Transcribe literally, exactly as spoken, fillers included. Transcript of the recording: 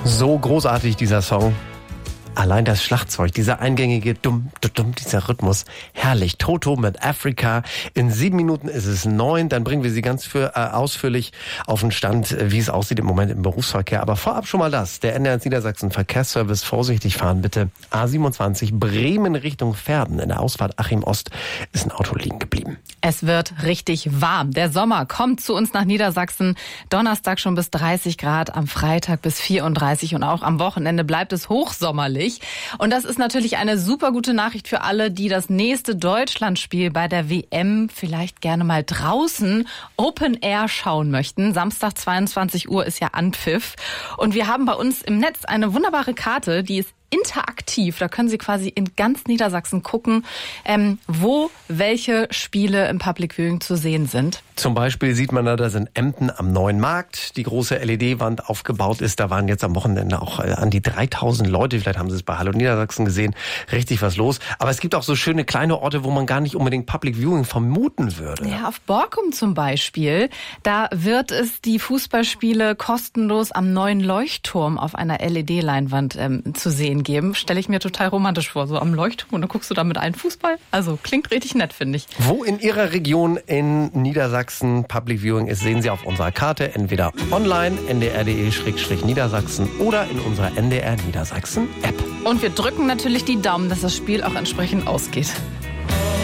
So großartig dieser Song. Allein das Schlagzeug, dieser eingängige Dumm, Dumm, dieser Rhythmus, herrlich. Toto mit Africa. In sieben Minuten ist es neun, dann bringen wir Sie ganz für, äh, ausführlich auf den Stand, wie es aussieht im Moment im Berufsverkehr. Aber vorab schon mal das, der N D R Niedersachsen Verkehrsservice, vorsichtig fahren bitte. A siebenundzwanzig, Bremen Richtung Verden. In der Ausfahrt Achim Ost ist ein Auto liegen geblieben. Es wird richtig warm. Der Sommer kommt zu uns nach Niedersachsen. Donnerstag schon bis dreißig Grad, am Freitag bis vierunddreißig und auch am Wochenende bleibt es hochsommerlich. Und das ist natürlich eine super gute Nachricht für alle, die das nächste Deutschlandspiel bei der W M vielleicht gerne mal draußen Open Air schauen möchten. Samstag zweiundzwanzig Uhr ist ja Anpfiff. Und wir haben bei uns im Netz eine wunderbare Karte, die ist interaktiv. Da können Sie quasi in ganz Niedersachsen gucken, ähm, wo welche Spiele im Public Viewing zu sehen sind. Zum Beispiel sieht man da, dass in Emden am Neuen Markt die große L E D-Wand aufgebaut ist. Da waren jetzt am Wochenende auch äh, an die dreitausend Leute. Vielleicht haben Sie es bei Hallo Niedersachsen gesehen. Richtig was los. Aber es gibt auch so schöne kleine Orte, wo man gar nicht unbedingt Public Viewing vermuten würde. Ja, auf Borkum zum Beispiel. Da wird es die Fußballspiele kostenlos am neuen Leuchtturm auf einer L E D-Leinwand ähm, zu sehen geben. Stelle ich mir total romantisch vor. So am Leuchtturm und dann guckst du da mit einem Fußball. Also klingt richtig nett, finde ich. Wo in Ihrer Region in Niedersachsen Public Viewing ist, sehen Sie auf unserer Karte. Entweder online, n d r punkt d e slash Niedersachsen oder in unserer N D R Niedersachsen App. Und wir drücken natürlich die Daumen, dass das Spiel auch entsprechend ausgeht.